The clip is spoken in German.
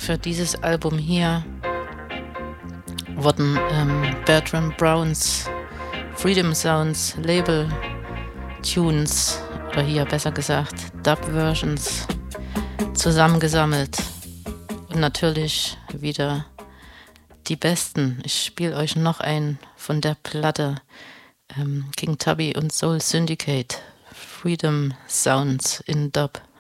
Für dieses Album hier wurden Bertram Browns Freedom Sounds Label Tunes, oder hier besser gesagt Dub-Versions, zusammengesammelt. Und natürlich wieder die besten. Ich spiele euch noch einen von der Platte. King Tubby und Soul Syndicate. Freedom Sounds in Dub.